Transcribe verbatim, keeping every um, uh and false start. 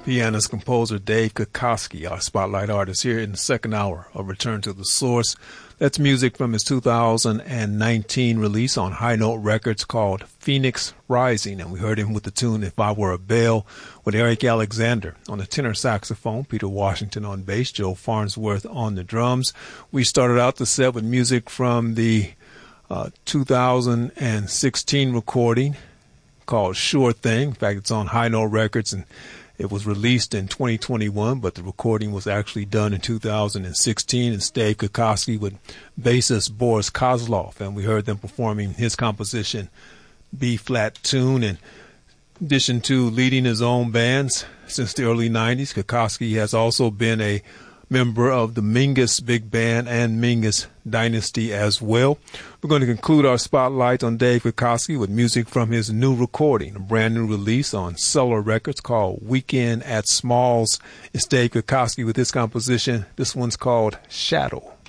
Pianist composer Dave Kikoski, our spotlight artist here in the second hour of Return to the Source. That's music from his two thousand nineteen release on High Note Records called Phoenix Rising, and we heard him with the tune If I Were a Bell with Eric Alexander on the tenor saxophone, Peter Washington on bass, Joe Farnsworth on the drums. We started out the set with music from the uh, two thousand sixteen recording called Sure Thing. In fact, it's on High Note Records, and it was released in twenty twenty-one, but the recording was actually done in two thousand sixteen. It's Dave Kikoski with bassist Boris Kozlov, and we heard them performing his composition B-flat tune. In addition to leading his own bands since the early nineties, Kikoski has also been a member of the Mingus Big Band and Mingus Dynasty as well. We're going to conclude our spotlight on Dave Kikoski with music from his new recording, a brand new release on Cellar Records called Weekend at Smalls. It's Dave Kikoski with his composition. This one's called Shadow.